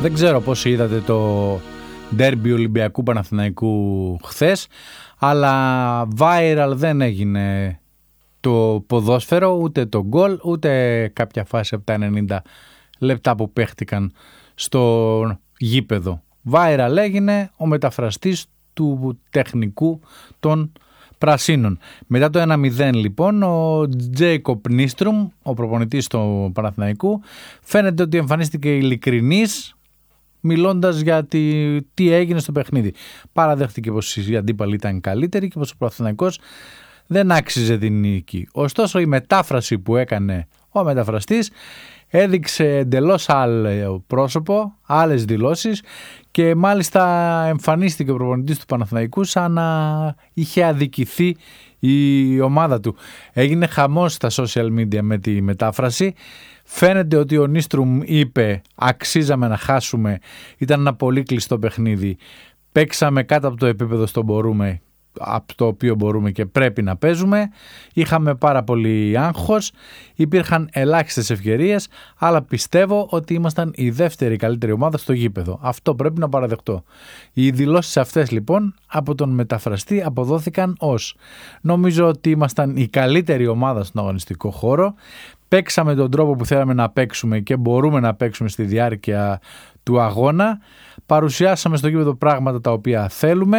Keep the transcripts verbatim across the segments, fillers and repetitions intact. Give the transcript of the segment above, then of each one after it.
Δεν ξέρω πώς είδατε το ντέρμπι Ολυμπιακού Παναθηναϊκού χθες, αλλά viral δεν έγινε το ποδόσφαιρο, ούτε το γκολ, ούτε κάποια φάση από τα ενενήντα λεπτά που παίχτηκαν στο γήπεδο. Viral έγινε ο μεταφραστής του τεχνικού των Πρασίνων. Μετά το ένα μηδέν λοιπόν, ο Τζέικοπ Νίστρουμ, ο προπονητής του Παναθηναϊκού, φαίνεται ότι εμφανίστηκε ειλικρινής μιλώντας για τι, τι έγινε στο παιχνίδι. Παραδέχτηκε πως οι αντίπαλοι ήταν καλύτεροι και πως ο Παναθηναϊκός δεν άξιζε την νίκη. Ωστόσο η μετάφραση που έκανε ο μεταφραστής έδειξε εντελώς άλλο πρόσωπο, άλλες δηλώσεις και μάλιστα εμφανίστηκε ο προπονητής του Παναθηναϊκού σαν να είχε αδικηθεί η ομάδα του. Έγινε χαμός στα social media με τη μετάφραση. Φαίνεται ότι ο Νίστρουμ είπε αξίζαμε να χάσουμε, ήταν ένα πολύ κλειστό παιχνίδι, παίξαμε κάτω από το επίπεδο στο μπορούμε, από το οποίο μπορούμε και πρέπει να παίζουμε, είχαμε πάρα πολύ άγχος, υπήρχαν ελάχιστες ευκαιρίες, αλλά πιστεύω ότι ήμασταν η δεύτερη καλύτερη ομάδα στο γήπεδο. Αυτό πρέπει να παραδεχτώ. Οι δηλώσεις αυτές λοιπόν από τον μεταφραστή αποδόθηκαν ως νομίζω ότι ήμασταν η καλύτερη ομάδα στον αγωνιστικό χώρο, παίξαμε τον τρόπο που θέλαμε να παίξουμε και μπορούμε να παίξουμε στη διάρκεια του αγώνα, παρουσιάσαμε στο γήπεδο πράγματα τα οποία θέλουμε,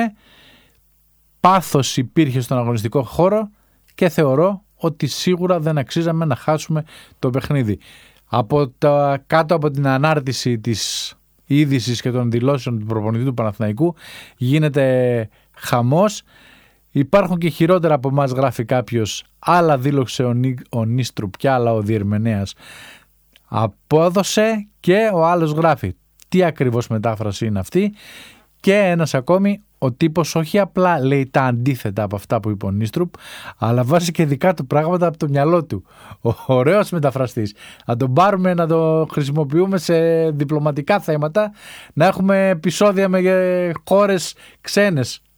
πάθος υπήρχε στον αγωνιστικό χώρο και θεωρώ ότι σίγουρα δεν αξίζαμε να χάσουμε το παιχνίδι. Από τα, κάτω από την ανάρτηση της είδησης και των δηλώσεων του προπονητή του Παναθηναϊκού γίνεται χαμός. Υπάρχουν και χειρότερα από εμάς, γράφει κάποιος, άλλα δήλωσε ο, Νί, ο Νίστρουπ και άλλα ο διερμηνέας απόδοσε, και ο άλλος γράφει τι ακριβώς μετάφραση είναι αυτή, και ένας ακόμη, ο τύπος όχι απλά λέει τα αντίθετα από αυτά που είπε ο Νίστρουπ, αλλά βάζει και δικά του πράγματα από το μυαλό του. Ο ωραίος μεταφραστής. Να τον πάρουμε να το χρησιμοποιούμε σε διπλωματικά θέματα, να έχουμε επεισόδια με χώρες ξένες